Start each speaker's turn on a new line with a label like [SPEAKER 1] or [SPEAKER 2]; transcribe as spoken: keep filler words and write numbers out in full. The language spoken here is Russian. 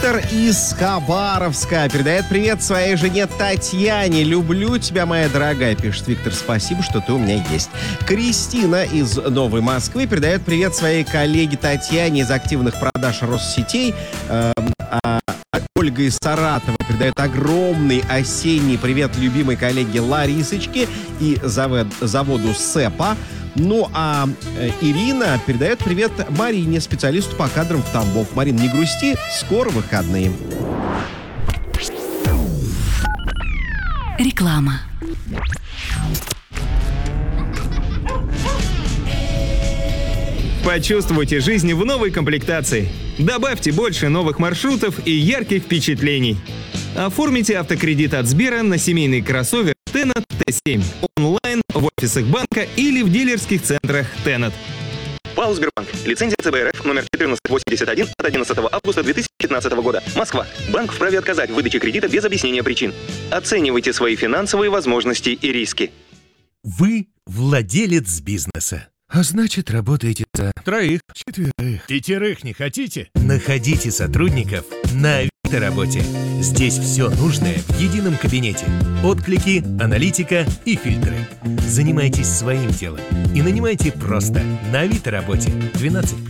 [SPEAKER 1] Виктор из Хабаровска передает привет своей жене Татьяне. Люблю тебя, моя дорогая, пишет Виктор. Спасибо, что ты у меня есть. Кристина из Новой Москвы передает привет своей коллеге Татьяне из активных продаж Россетей. Э, а Ольга из Саратова передает огромный осенний привет любимой коллеге Ларисочке и завод, заводу СЭПа. Ну, а э, Ирина передает привет Марине, специалисту по кадрам в Тамбов. Марин, не грусти, скоро выходные.
[SPEAKER 2] Реклама.
[SPEAKER 3] Почувствуйте жизнь в новой комплектации. Добавьте больше новых маршрутов и ярких впечатлений. Оформите автокредит от Сбера на семейный кроссовер Tenat Т семь онлайн, в офисах банка или в дилерских центрах Tenat.
[SPEAKER 4] ПАО «Сбербанк». Лицензия Ц Б Р Ф номер четырнадцать восемьдесят один от одиннадцатого августа две тысячи пятнадцатого года. Москва. Банк вправе отказать в выдаче кредита без объяснения причин. Оценивайте свои финансовые возможности и риски.
[SPEAKER 5] Вы владелец бизнеса. А значит, работаете за троих, четверых, пятерых не хотите? Находите сотрудников на Авито-работе. Здесь все нужное в едином кабинете. Отклики, аналитика и фильтры. Занимайтесь своим делом и нанимайте просто на Авито-работе. двенадцать